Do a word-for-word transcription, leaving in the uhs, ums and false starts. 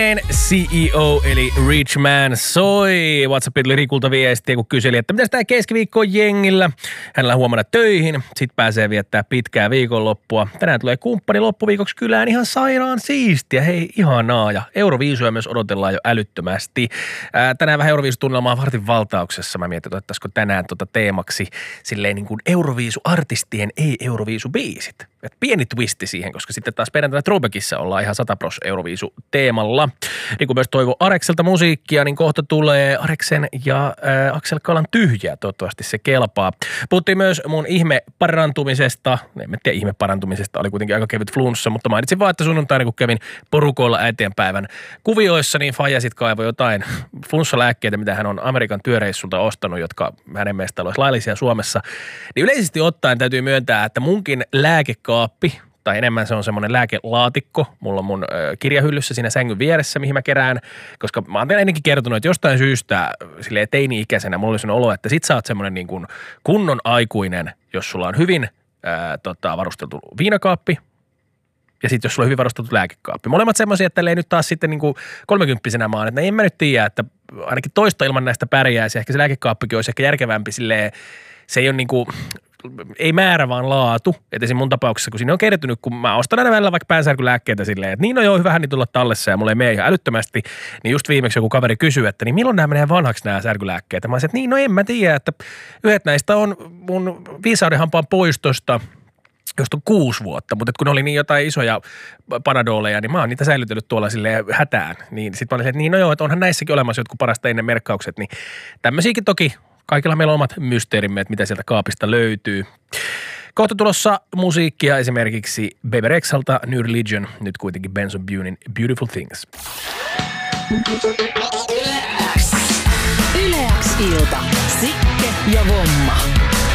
C E O eli Rich Man soi. WhatsAppilla oli Rikulta viestiä, kun kyseli, että mitäs tää keskiviikko on jengillä. Hänellä huomenna töihin, sit pääsee viettää pitkää viikonloppua. Tänään tulee kumppani loppuviikoksi kylään, ihan sairaan siistiä. Hei, ihanaa. Ja Euroviisuja myös odotellaan jo älyttömästi. Ää, tänään vähän Euroviisutunnelmaa vartin valtauksessa. Mä mietin, että ottaisiko tänään tuota teemaksi silleen niin kuin Euroviisu-artistien ei-Euroviisu-biisit. Et pieni twisti siihen, koska sitten taas perjantaina Throwbackissa ollaan ihan sata pros Euroviisu-teemalla. Niin kuin myös toivo Arekselta musiikkia, niin kohta tulee Areksen ja äh, Aksel Kalan Tyhjää. Toivottavasti se kelpaa. Puhuttiin myös mun ihme parantumisesta. En mä tiedä ihme parantumisesta, oli kuitenkin aika kevyt flunssa, mutta mainitsin vaan, että sunnuntaina kun kävin porukoilla äitienpäivän kuvioissa, niin faija sit kaivoi jotain flunssalääkkeitä, mitä hän on Amerikan työreissulta ostanut, jotka hänen mielestä olisi laillisia Suomessa. Niin yleisesti ottaen täytyy myöntää, että munkin lääkekaappi, tai enemmän se on semmoinen lääkelaatikko. Mulla on mun ö, kirjahyllyssä siinä sängyn vieressä, mihin mä kerään, koska mä oon teille ennenkin kertonut, että jostain syystä silleen teini-ikäisenä mulla oli sellainen olo, että sit sä oot semmoinen niin kuin kunnon aikuinen, jos sulla on hyvin ää, tota, varusteltu viinakaappi ja sitten jos sulla on hyvin varusteltu lääkekaappi. Molemmat semmoisia, että ei nyt taas sitten niin kuin kolmekymppisenä maan, että en mä nyt tiedä, että ainakin toista ilman näistä pärjäisi. Ehkä se lääkekaappikin olisi ehkä järkevämpi silleen, se ei ole niin kuin ei määrä vaan laatu. Että esim. Mun tapauksessa, kun sinne on kertynyt, kun mä ostan aina välillä vaikka päänsärkylääkkeitä silleen, että niin no joo, hyvähän niin tulla tallessa ja mulla ei mene ihan älyttömästi, niin just viimeksi joku kaveri kysyi, että niin milloin nämä menee vanhaksi nämä särkylääkkeet? Mä olisin, että niin no en mä tiedä, että yhdet näistä on mun viisaudenhampaan poistosta, josta on kuusi vuotta, mutta kun ne oli niin jotain isoja panadoleja, niin mä oon niitä säilytellyt tuolla silleen hätään. Niin sit mä olin, että niin no joo, että onhan näissäkin olemassa jotkut parasta ennen merkkaukset, niin tämmöisiäkin toki. Kaikilla meillä on omat mysteerimme, että mitä sieltä kaapista löytyy. Kohta tulossa musiikkia esimerkiksi Bebe Rexhalta, New Religion, nyt kuitenkin Benson Bunin Beautiful Things. Yle X ilta. Sikke ja Vomma.